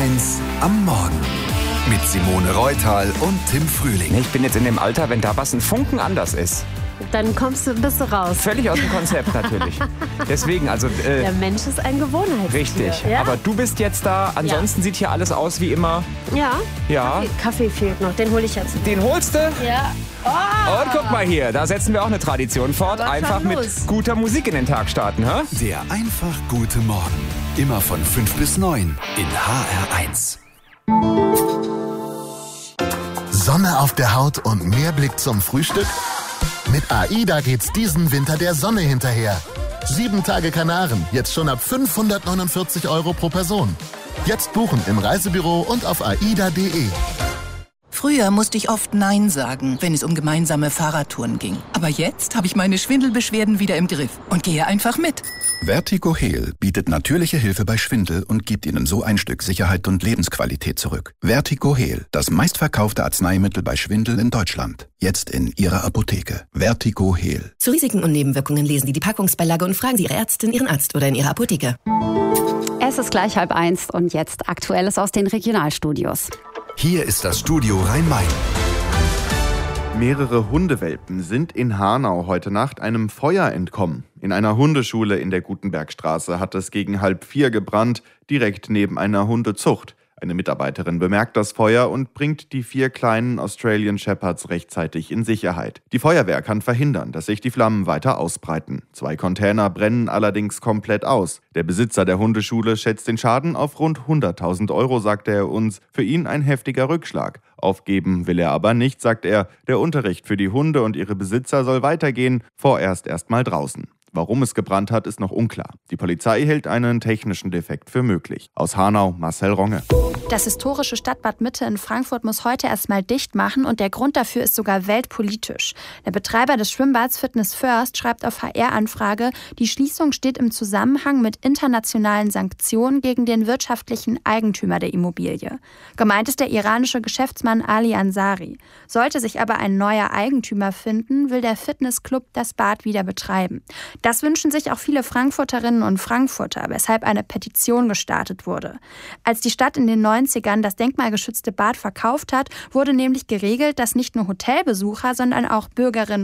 HR1 am Morgen. Mit Simone Reutal und Tim Frühling. Ich bin jetzt in dem Alter, wenn da was ein Funken anders ist. Dann bist du raus. Völlig aus dem Konzept natürlich. Deswegen, also... Der Mensch ist ein Gewohnheitstier. Richtig, ja? aber du bist jetzt da. Ansonsten sieht hier alles aus wie immer. Ja. Kaffee fehlt noch, den hole ich jetzt. Den holst du? Ja. Oh. Und guck mal hier, da setzen wir auch eine Tradition fort. Was Einfach war mit los? guter Musik in den Tag starten, hä? Der einfach gute Morgen. Immer von 5 bis 9 in HR1. Sonne auf der Haut und mehr Blick zum Frühstück? Mit AIDA geht's diesen Winter der Sonne hinterher. 7 Tage Kanaren, jetzt schon ab 549 € pro Person. Jetzt buchen im Reisebüro und auf aida.de. Früher musste ich oft Nein sagen, wenn es um gemeinsame Fahrradtouren ging. Aber jetzt habe ich meine Schwindelbeschwerden wieder im Griff und gehe einfach mit. Vertigo Heal bietet natürliche Hilfe bei Schwindel und gibt Ihnen so ein Stück Sicherheit und Lebensqualität zurück. Vertigo Heal, das meistverkaufte Arzneimittel bei Schwindel in Deutschland. Jetzt in Ihrer Apotheke. Vertigo Heal. Zu Risiken und Nebenwirkungen lesen Sie die Packungsbeilage und fragen Sie Ihre Ärztin, Ihren Arzt oder in Ihrer Apotheke. Es ist gleich 12:30 und jetzt Aktuelles aus den Regionalstudios. Hier ist das Studio Rhein-Main. Mehrere Hundewelpen sind in Hanau heute Nacht einem Feuer entkommen. In einer Hundeschule in der Gutenbergstraße hat es gegen 3:30 gebrannt, direkt neben einer Hundezucht. Eine Mitarbeiterin bemerkt das Feuer und bringt die 4 kleinen Australian Shepherds rechtzeitig in Sicherheit. Die Feuerwehr kann verhindern, dass sich die Flammen weiter ausbreiten. 2 Container brennen allerdings komplett aus. Der Besitzer der Hundeschule schätzt den Schaden auf rund 100.000 €, sagte er uns. Für ihn ein heftiger Rückschlag. Aufgeben will er aber nicht, sagt er. Der Unterricht für die Hunde und ihre Besitzer soll weitergehen, vorerst erstmal draußen. Warum es gebrannt hat, ist noch unklar. Die Polizei hält einen technischen Defekt für möglich. Aus Hanau, Marcel Ronge. Das historische Stadtbad Mitte in Frankfurt muss heute erstmal dicht machen und der Grund dafür ist sogar weltpolitisch. Der Betreiber des Schwimmbads Fitness First schreibt auf HR-Anfrage, die Schließung steht im Zusammenhang mit internationalen Sanktionen gegen den wirtschaftlichen Eigentümer der Immobilie. Gemeint ist der iranische Geschäftsmann Ali Ansari. Sollte sich aber ein neuer Eigentümer finden, will der Fitnessclub das Bad wieder betreiben. Das wünschen sich auch viele Frankfurterinnen und Frankfurter, weshalb eine Petition gestartet wurde. Als die Stadt in den 90ern das denkmalgeschützte Bad verkauft hat, wurde nämlich geregelt, dass nicht nur Hotelbesucher, sondern auch Bürgerinnen